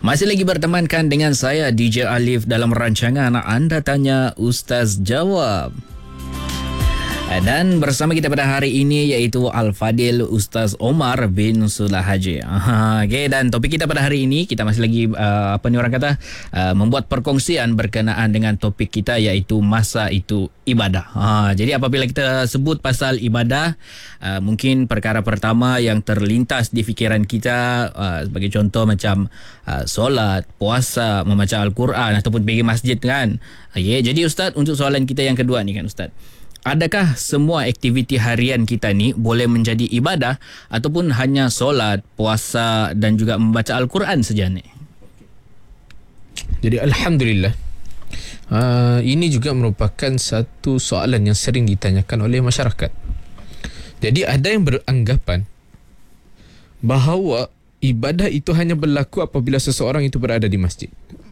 Masih lagi bertemankan dengan saya DJ Alif dalam rancangan Anda Tanya Ustaz Jawab. Dan bersama kita pada hari ini iaitu Al-Fadil Ustaz Omar bin Sulah Haji. Okay, dan topik kita pada hari ini kita masih lagi membuat perkongsian berkenaan dengan topik kita iaitu masa itu ibadah. Jadi apabila kita sebut pasal ibadah, mungkin perkara pertama yang terlintas di fikiran kita sebagai contoh macam solat, puasa, membaca Al-Quran ataupun pergi masjid kan. Okay, jadi Ustaz, untuk soalan kita yang kedua ni kan Ustaz, adakah semua aktiviti harian kita ni boleh menjadi ibadah ataupun hanya solat, puasa dan juga membaca Al-Quran saja ni? Jadi Alhamdulillah, ini juga merupakan satu soalan yang sering ditanyakan oleh masyarakat. Jadi ada yang beranggapan bahawa ibadah itu hanya berlaku apabila seseorang itu berada di masjid.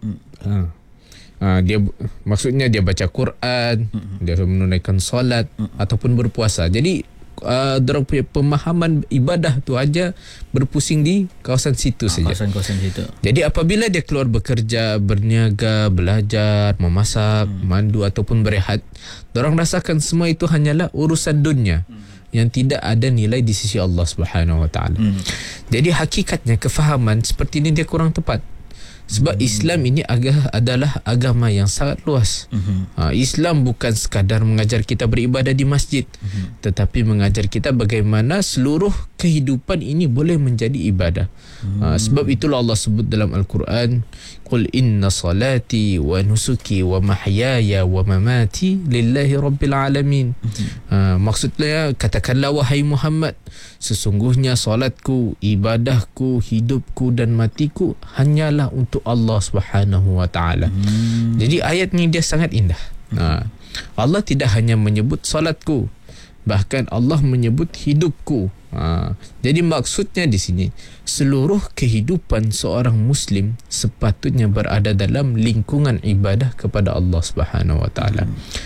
Dia maksudnya dia baca Quran, dia menunaikan solat ataupun berpuasa. Jadi dorang punya pemahaman ibadah tu aja berpusing di kawasan situ saja. Kawasan situ. Jadi apabila dia keluar bekerja, berniaga, belajar, memasak, mandu ataupun berehat, dorang rasakan semua itu hanyalah urusan dunia yang tidak ada nilai di sisi Allah Subhanahu Wa Taala. Jadi hakikatnya kefahaman seperti ini dia kurang tepat. Sebab Islam ini adalah agama yang sangat luas. Islam bukan sekadar mengajar kita beribadah di masjid, tetapi mengajar kita bagaimana seluruh kehidupan ini boleh menjadi ibadah. Sebab itulah Allah sebut dalam Al-Quran, Qul inna salati wa nusuki wa mahyaya wa mamati lillahi rabbil alamin. Maksudnya, katakanlah wahai Muhammad, sesungguhnya solatku, ibadahku, hidupku dan matiku hanyalah untuk Allah Subhanahu Wa Taala. Jadi ayat ni dia sangat indah. Allah tidak hanya menyebut solatku, bahkan Allah menyebut hidupku. Jadi maksudnya di sini, seluruh kehidupan seorang Muslim sepatutnya berada dalam lingkungan ibadah kepada Allah Subhanahu Wa Taala.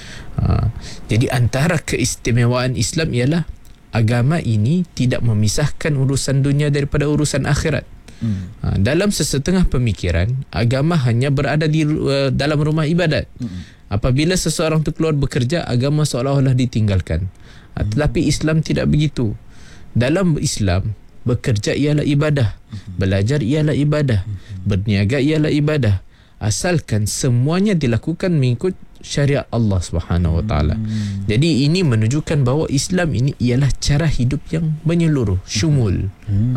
Jadi antara keistimewaan Islam ialah agama ini tidak memisahkan urusan dunia daripada urusan akhirat. Dalam sesetengah pemikiran, agama hanya berada di dalam rumah ibadat. Apabila seseorang itu keluar bekerja, agama seolah-olah ditinggalkan. Tetapi Islam tidak begitu. Dalam Islam, bekerja ialah ibadah, belajar ialah ibadah, berniaga ialah ibadah, asalkan semuanya dilakukan mengikut syariat Allah Subhanahu Wa Taala. Jadi ini menunjukkan bahawa Islam ini ialah cara hidup yang menyeluruh, syumul.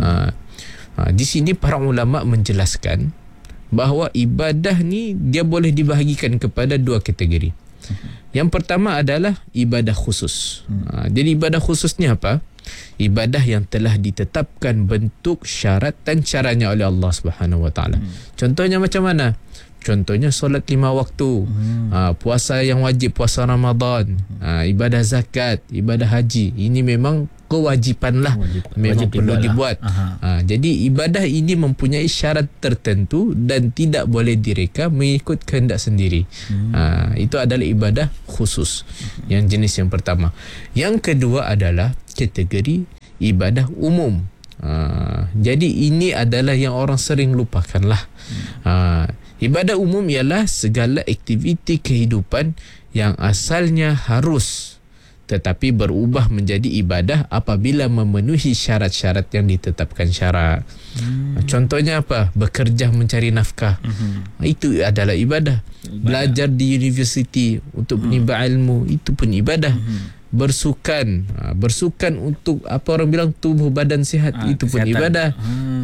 Di sini para ulama menjelaskan bahawa ibadah ni dia boleh dibahagikan kepada dua kategori. Yang pertama adalah ibadah khusus. Jadi ibadah khusus ni apa? Ibadah yang telah ditetapkan bentuk, syarat dan caranya oleh Allah Subhanahu Wa Taala. Contohnya macam mana? Contohnya solat 5 waktu, puasa yang wajib, puasa Ramadan, ibadah zakat, ibadah haji. Ini memang kewajipan lah, memang perlu dibuat. Jadi ibadah ini mempunyai syarat tertentu dan tidak boleh direka mengikut kehendak sendiri. Itu adalah ibadah khusus, yang jenis yang pertama. Yang kedua adalah kategori ibadah umum. Jadi ini adalah yang orang sering lupakan lah. Ibadah umum ialah segala aktiviti kehidupan yang asalnya harus tetapi berubah menjadi ibadah apabila memenuhi syarat-syarat yang ditetapkan syarak. Contohnya apa? Bekerja mencari nafkah. Itu adalah ibadah. Belajar di universiti untuk menimba ilmu, itu pun ibadah. Bersukan untuk apa orang bilang tubuh badan sihat, itu pun ibadah.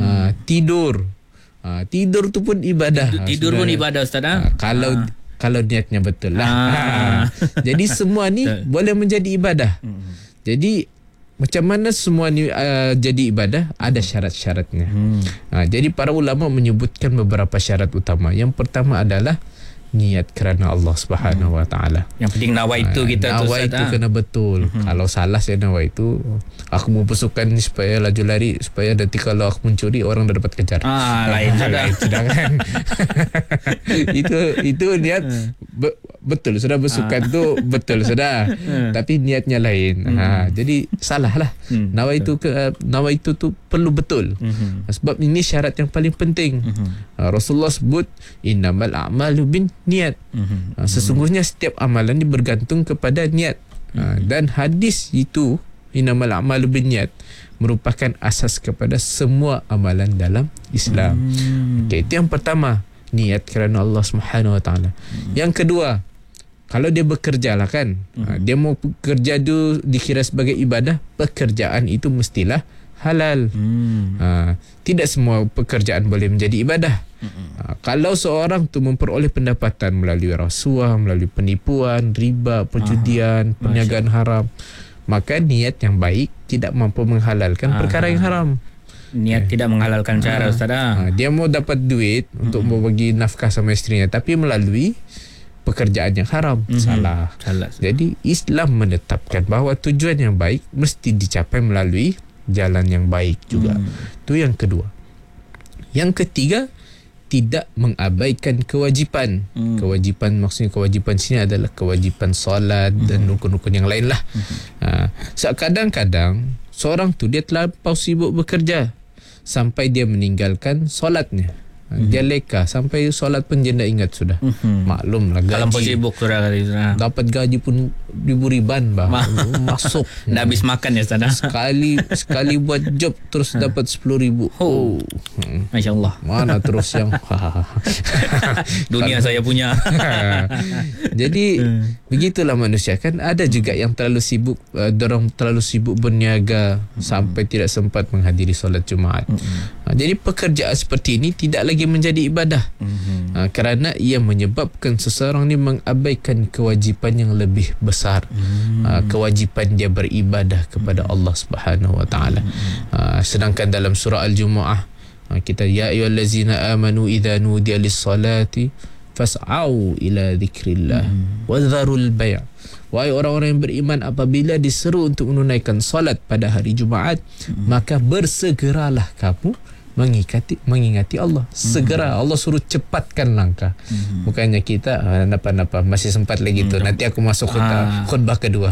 Tidur tu pun ibadah. Tidur pun ibadah Ustaz. Kalau niatnya betul lah. Jadi semua ni boleh menjadi ibadah. Jadi macam mana semua ni jadi ibadah? Ada syarat-syaratnya. Jadi para ulama menyebutkan beberapa syarat utama. Yang pertama adalah niat kerana Allah Subhanahu Wa Taala. Yang penting nawaitu kita tu. Nawaitu kena betul. Kalau salah saya nawaitu, aku mau pasukan ni supaya laju lari, supaya nanti kalau aku mencuri orang dah dapat kejar. Lain sudah. Sedangkan itu niat betul sudah bersukan tu betul sudah. Tapi niatnya lain. Jadi salah lah. Nawa itu tu perlu betul. Sebab ini syarat yang paling penting. Rasulullah sebut innamal a'malu bin niat. Sesungguhnya setiap amalan ini bergantung kepada niat. Dan hadis itu innamal a'malu bin niat merupakan asas kepada semua amalan dalam Islam. Okay, itu yang pertama, niat kerana Allah Subhanahu Wa Taala. Yang kedua, kalau dia bekerja lah kan, dia mau bekerja tu dikira sebagai ibadah, pekerjaan itu mestilah halal. Tidak semua pekerjaan boleh menjadi ibadah. Kalau seorang tu memperoleh pendapatan melalui rasuah, melalui penipuan, riba, perjudian, perniagaan haram, maka niat yang baik tidak mampu menghalalkan perkara yang haram. Niat tidak menghalalkan cara, Ustaz. Dia mau dapat duit untuk membagi nafkah sama isterinya, tapi melalui pekerjaan yang haram. Salah. Jadi Islam menetapkan bahawa tujuan yang baik mesti dicapai melalui jalan yang baik juga. Itu yang kedua. Yang ketiga, tidak mengabaikan kewajipan. Kewajipan maksudnya kewajipan sini adalah kewajipan solat dan rukun-rukun yang lain lah. Kadang-kadang seorang tu dia terlampau sibuk bekerja sampai dia meninggalkan solatnya. Dia leka sampai solat pun dia tak ingat sudah. Maklum lah, Kalau gaji sibuk sudah dapat gaji pun ribu-riban masuk. Dah habis makan ya, Ustaz. Sekali buat job terus dapat 10,000. Masya Allah. Mana terus yang dunia saya punya. Jadi begitulah manusia kan. Ada juga yang terlalu sibuk, dorang terlalu sibuk berniaga sampai tidak sempat menghadiri solat Jumaat. Jadi pekerjaan seperti ini tidak lagi menjadi ibadah. Kerana ia menyebabkan seseorang ni mengabaikan kewajipan yang lebih besar. Kewajipan dia beribadah kepada Allah Subhanahu Wa Taala. Sedangkan dalam surah Al-Jumu'ah kita ya ayyuhallazina amanu idza nudiya lis-salati fas'au ila dzikrillah wa dharul bay'. Wahai orang-orang yang beriman, apabila diseru untuk menunaikan solat pada hari Jumaat, maka bersegeralah kamu mengingati Allah. Segera. Allah suruh cepatkan langkah. Bukannya kita napa-napa masih sempat lagi tu, nanti aku masuk khutbah kedua.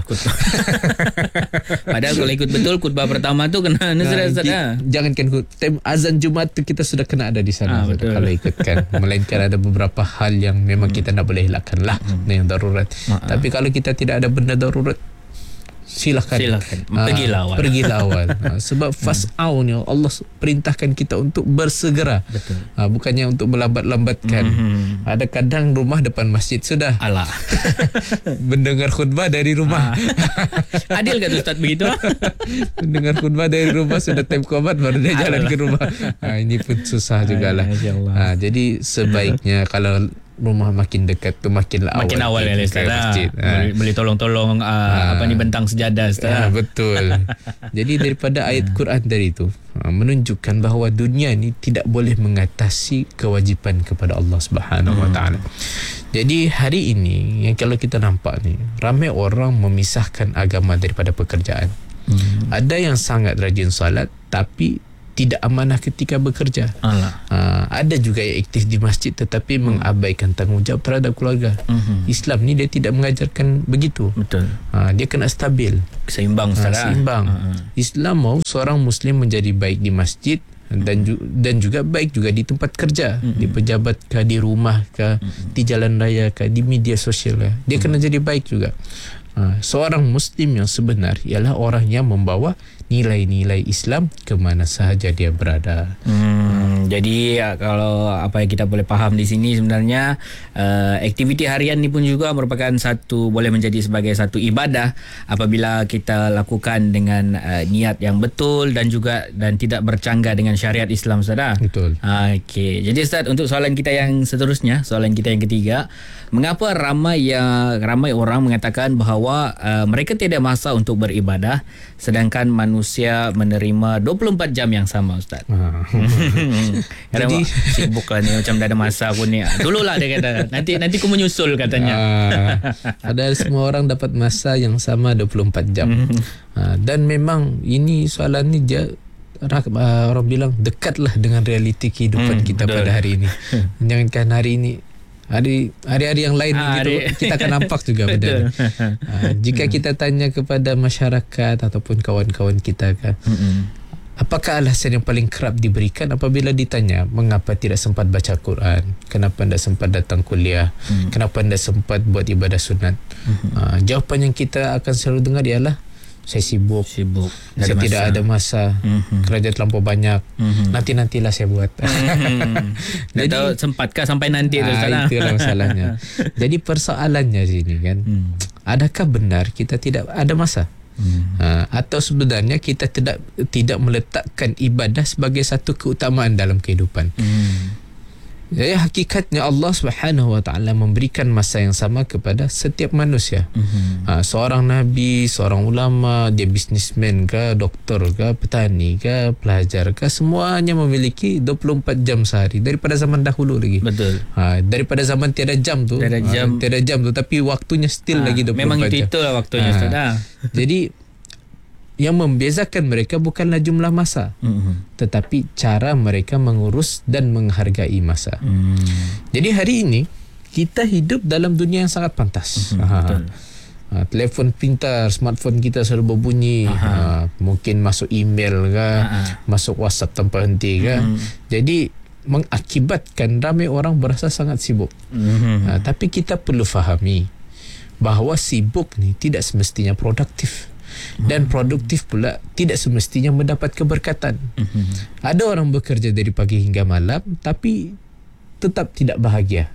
Padahal kalau ikut betul khutbah pertama tu kena jangankan azan Jumaat tu kita sudah kena ada di sana kalau ikutkan. Melainkan ada beberapa hal yang memang kita tak boleh elakkan lah, yang darurat. Tapi kalau kita tidak ada benda darurat, silakan. Pergilah awal. Sebab fas'au ni Allah perintahkan kita untuk bersegera. Betul. Bukannya untuk melambat-lambatkan. Ada kadang rumah depan masjid sudah. Alah. Mendengar khutbah dari rumah. Adil kan Ustaz begitu? Mendengar khutbah dari rumah sudah time komat baru dia jalan ke rumah. Ini pun susah jugalah. Jadi sebaiknya kalau rumah makin dekat tu makin awal ya Ustaz. Boleh tolong-tolong bentang sejadah Ustaz. Betul. Jadi daripada ayat Quran dari itu menunjukkan bahawa dunia ni tidak boleh mengatasi kewajipan kepada Allah Subhanahu Wa Taala. Jadi hari ini yang kalau kita nampak ni ramai orang memisahkan agama daripada pekerjaan. Ada yang sangat rajin salat tapi tidak amanah ketika bekerja. Ada juga yang aktif di masjid tetapi mengabaikan tanggungjawab terhadap keluarga. Islam ni dia tidak mengajarkan begitu. Betul. Dia kena stabil, seimbang. Seimbang. Islam mau seorang Muslim menjadi baik di masjid dan juga baik juga di tempat kerja, di pejabat kah, di rumah kah, di jalan raya kah, di media sosial kah. Dia kena jadi baik juga. Seorang Muslim yang sebenar ialah orang yang membawa nilai-nilai Islam ke mana sahaja dia berada. Jadi kalau apa yang kita boleh faham di sini sebenarnya aktiviti harian ni pun juga merupakan boleh menjadi sebagai satu ibadah apabila kita lakukan dengan niat yang betul dan tidak bercanggah dengan syariat Islam, Ustaz. Betul. Okey. Jadi Ustaz, untuk soalan kita yang seterusnya, soalan kita yang ketiga, mengapa ramai orang mengatakan bahawa mereka tiada masa untuk beribadah sedangkan manusia menerima 24 jam yang sama, Ustaz? Jadi sibuk lah ni, macam dah ada masa pun ni. Dululah dia kata, nanti aku menyusul katanya. Padahal semua orang dapat masa yang sama 24 jam. Dan memang ini soalan ni orang bilang dekatlah dengan realiti kehidupan kita pada hari ini. Jangankan hari ini, hari-hari yang lain kita akan nampak juga benda ni. Jika kita tanya kepada masyarakat ataupun kawan-kawan kita kan, apakah alasan yang paling kerap diberikan apabila ditanya mengapa tidak sempat baca Quran, kenapa tidak sempat datang kuliah, kenapa tidak sempat buat ibadah sunat? Jawapan yang kita akan selalu dengar ialah saya sibuk. Saya tidak ada masa. Kerja terlampau banyak. Nanti-nantilah saya buat. Jadi tahu sempatkah sampai nanti tu Ustaz? Itulah masalahnya. Jadi persoalannya sini kan, adakah benar kita tidak ada masa? Atau sebenarnya kita tidak meletakkan ibadah sebagai satu keutamaan dalam kehidupan? Jadi hakikatnya Allah Subhanahu Wa Taala memberikan masa yang sama kepada setiap manusia. Seorang nabi, seorang ulama, dia bisnismen ke, doktor ke, petani ke, pelajar ke, semuanya memiliki 24 jam sehari daripada zaman dahulu lagi. Betul. Daripada zaman tiada jam tu, tiada jam tu, tapi waktunya still lagi 24 memang jam. Memang itulah waktunya Ustaz. Jadi yang membezakan mereka bukanlah jumlah masa, tetapi cara mereka mengurus dan menghargai masa. Jadi hari ini kita hidup dalam dunia yang sangat pantas. Telefon pintar, smartphone kita selalu berbunyi. Mungkin masuk email ke, masuk WhatsApp tanpa henti ke. Jadi mengakibatkan ramai orang berasa sangat sibuk. Tapi kita perlu fahami bahawa sibuk ni tidak semestinya produktif. Dan produktif pula tidak semestinya mendapat keberkatan. Ada orang bekerja dari pagi hingga malam tapi tetap tidak bahagia.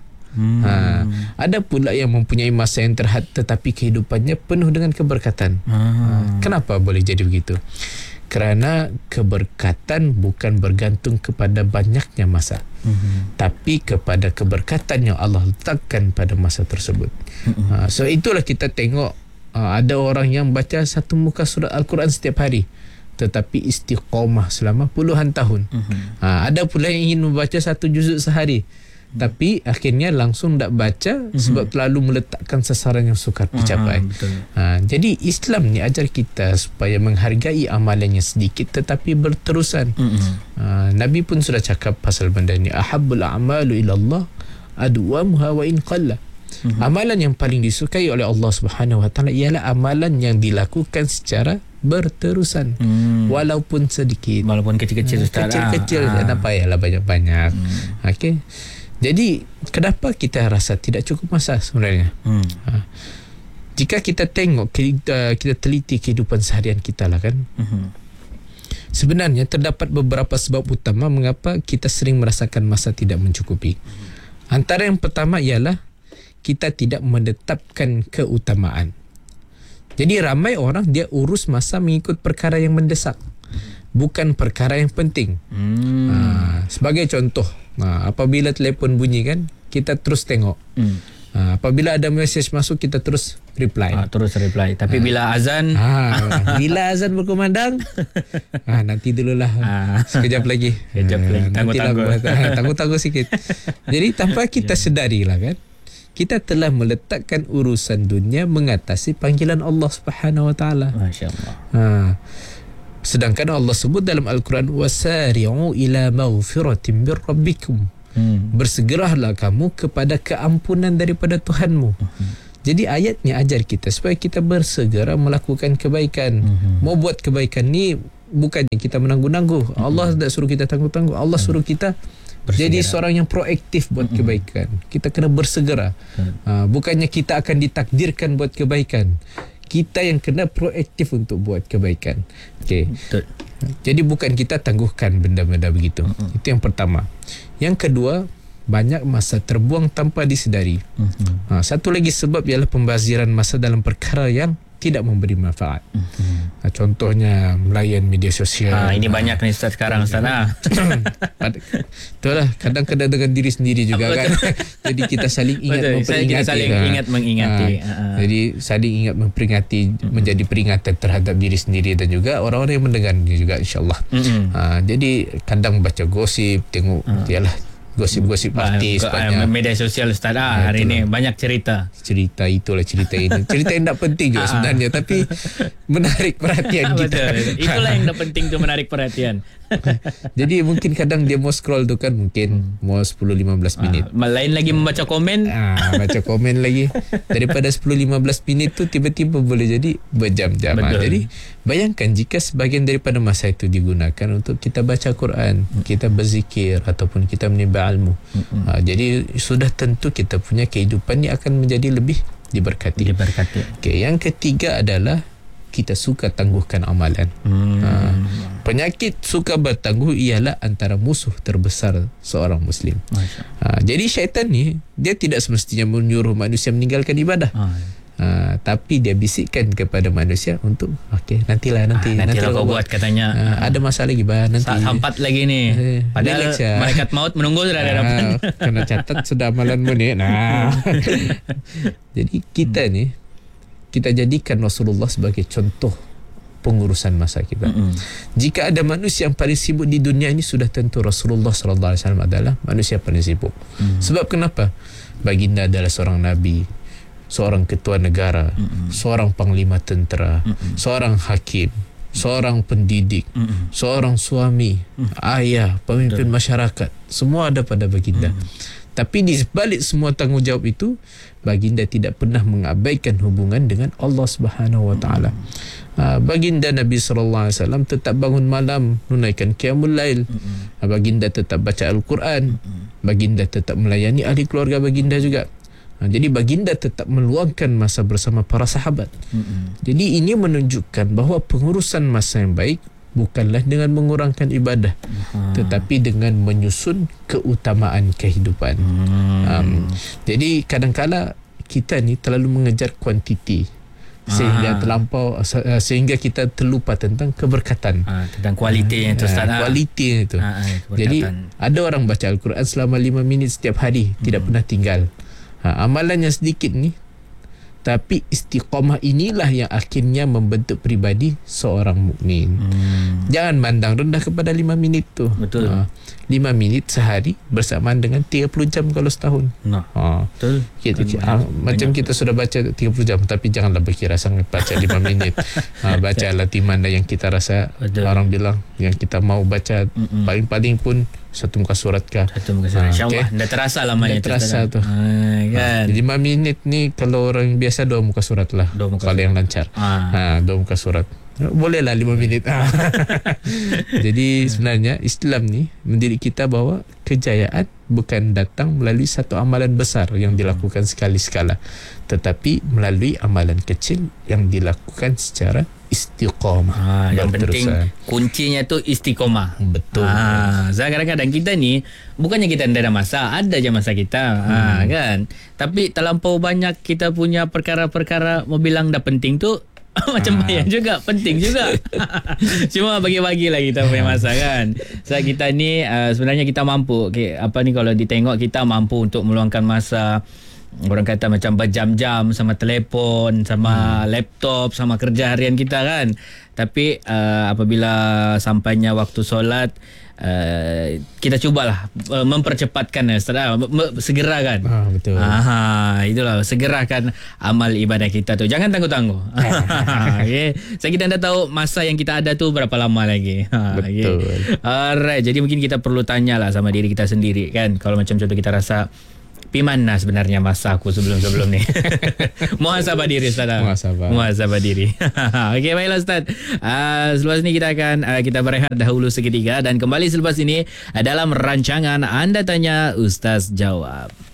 Ada pula yang mempunyai masa yang terhad tetapi kehidupannya penuh dengan keberkatan. Kenapa boleh jadi begitu? Kerana keberkatan bukan bergantung kepada banyaknya masa, tapi kepada keberkatan yang Allah letakkan pada masa tersebut. So itulah kita tengok, ada orang yang baca satu muka surat Al-Quran setiap hari tetapi istiqamah selama puluhan tahun. Ada pula yang ingin membaca satu juzuk sehari tapi akhirnya langsung tak baca sebab terlalu meletakkan sasaran yang sukar dicapai. Jadi Islam ni ajar kita supaya menghargai amalan yang sedikit tetapi berterusan. Nabi pun sudah cakap pasal benda ni, ahabbul a'malu ilallah adwamuha wa in qalla. Amalan yang paling disukai oleh Allah Subhanahu Wa Taala ialah amalan yang dilakukan secara berterusan, walaupun sedikit, walaupun kecil-kecil Ustaz. Kecil-kecil, tak payahlah banyak-banyak. Okey. Jadi kenapa kita rasa tidak cukup masa sebenarnya? Jika kita tengok, kita teliti kehidupan seharian kita lah kan. Sebenarnya terdapat beberapa sebab utama mengapa kita sering merasakan masa tidak mencukupi. Antara yang pertama ialah kita tidak menetapkan keutamaan. Jadi ramai orang dia urus masa mengikut perkara yang mendesak, bukan perkara yang penting. Sebagai contoh, apabila telefon bunyi kan, kita terus tengok. Apabila ada mesej masuk, kita terus reply. Tapi bila azan, bila azan berkumandang, nanti dululah, sekejap lagi. Tangguh sikit. Jadi tanpa kita sedarilah kan, kita telah meletakkan urusan dunia mengatasi panggilan Allah Subhanahu Wa Taala. Masya-Allah. Sedangkan Allah sebut dalam Al-Quran, wasari'u ila maghfiratin min rabbikum. Bersegeralah kamu kepada keampunan daripada Tuhanmu. Jadi ayatnya ajar kita supaya kita bersegera melakukan kebaikan. Mau buat kebaikan ni bukannya kita menangguh-nangguh. Allah tak suruh kita tangguh-tangguh. Allah suruh kita jadi seorang yang proaktif buat kebaikan. Kita kena bersegera. Bukannya kita akan ditakdirkan buat kebaikan. Kita yang kena proaktif untuk buat kebaikan. Okey. Jadi bukan kita tangguhkan benda-benda begitu. Itu yang pertama. Yang kedua, banyak masa terbuang tanpa disedari. Satu lagi sebab ialah pembaziran masa dalam perkara yang tidak memberi manfaat. Contohnya melayan media sosial. Ini banyak ni Ustaz sekarang Ustaz. Itulah, kadang-kadang dengan diri sendiri juga kan. Jadi kita saling ingat memperingati. Saling ingat mengingati. Jadi saling ingat memperingati, menjadi peringatan terhadap diri sendiri dan juga orang-orang yang mendengarnya juga, insya-Allah. Jadi kadang baca gosip, tengok ialah gosip-gosip artis banyak. Media sosial Ustaz hari ini banyak cerita itulah cerita ini. Cerita yang tak penting juga sebenarnya, tapi menarik perhatian kita. Betul. Itulah yang tak penting tu, menarik perhatian. Jadi mungkin kadang dia mau scroll tu kan, mungkin mau 10-15 minit. Lain lagi membaca komen. Baca komen lagi. Daripada 10-15 minit tu tiba-tiba boleh jadi berjam-jam. Jadi bayangkan jika sebahagian daripada masa itu digunakan untuk kita baca Quran, kita berzikir ataupun kita menimba ilmu. Jadi sudah tentu kita punya kehidupan ni akan menjadi lebih diberkati. Okay, yang ketiga adalah kita suka tangguhkan amalan. Penyakit suka bertangguh ialah antara musuh terbesar seorang Muslim. Jadi syaitan ni dia tidak semestinya menyuruh manusia meninggalkan ibadah. Tapi dia bisikkan kepada manusia untuk nantilah kau buat katanya. Ada masalah lagi nanti. Hampat lagi ni. Padahal malaikat maut menunggu sudah ada depan. Kena catat sudah amalanmu ni. Jadi kita jadikan Rasulullah sebagai contoh pengurusan masa kita. Jika ada manusia yang paling sibuk di dunia ini, sudah tentu Rasulullah sallallahu alaihi wasallam adalah manusia paling sibuk. Sebab kenapa? Baginda adalah seorang nabi, seorang ketua negara, seorang panglima tentera, seorang hakim, seorang pendidik, seorang suami, ayah, pemimpin masyarakat. Semua ada pada baginda. Tapi di balik semua tanggungjawab itu, baginda tidak pernah mengabaikan hubungan dengan Allah Subhanahu Wa Taala. Baginda Nabi sallallahu alaihi wasallam tetap bangun malam menunaikan qiyamul lail. Baginda tetap baca Al-Quran. Baginda tetap melayani ahli keluarga baginda juga. Jadi baginda tetap meluangkan masa bersama para sahabat. Jadi ini menunjukkan bahawa pengurusan masa yang baik bukanlah dengan mengurangkan ibadah, tetapi dengan menyusun keutamaan kehidupan. Jadi kadang-kala kita ni terlalu mengejar kuantiti sehingga terlampau, sehingga kita terlupa tentang keberkatan, tentang kualiti itu Ustaz. Kualiti itu. Jadi ada orang baca Al-Quran selama 5 minit setiap hari, tidak pernah tinggal. Amalannya sedikit ni, tapi istiqamah inilah yang akhirnya membentuk pribadi seorang mukmin. Jangan mandang rendah kepada 5 minit tu. Betul. 5 minit sehari bersamaan dengan 30 jam kalau setahun. Betul. Macam kita sudah baca 30 jam, tapi janganlah berkira sangat baca 5 minit. Bacalah di mana yang kita rasa. Orang bilang yang kita mau baca paling-paling pun satu muka surat kah. InsyaAllah dah terasa lamanya. Dah terasa tu. Kan? 5 minit ni kalau orang biasa 2 muka surat lah. Kalau yang lancar. 2 muka surat. Bolehlah 5 minit. Jadi sebenarnya Islam ni mendidik kita bahawa kejayaan bukan datang melalui satu amalan besar yang dilakukan sekali sekala, tetapi melalui amalan kecil yang dilakukan secara istiqamah. Yang penting kuncinya tu istiqamah. Betul. Kadang-kadang kita ni bukannya kita tidak ada masa, ada je masa kita. Kan? Tapi terlampau banyak kita punya perkara-perkara mau bilang dah penting tu macam bayar juga, penting juga. Cuma bagi-bagilah kita punya masa kan. Kita ni sebenarnya kita mampu kalau ditengok kita mampu untuk meluangkan masa, orang kata macam berjam-jam sama telefon, sama laptop, sama kerja harian kita kan. Tapi apabila sampainya waktu solat, kita cubalah mempercepatkan segera kan. Betul. Itulah, segerakan amal ibadah kita tu. Jangan tangguh-tangguh. Okay. Kita anda tahu masa yang kita ada tu berapa lama lagi. Betul. Okay. Alright, jadi mungkin kita perlu tanyalah sama diri kita sendiri kan. Kalau macam contoh kita rasa mana sebenarnya masa aku sebelum ni. Muhasabah diri Ustaz. Muhasabah diri. Okey, baiklah Ustaz. Selepas ini kita akan kita berehat dahulu seketika dan kembali selepas ini dalam rancangan Anda Tanya Ustaz Jawab.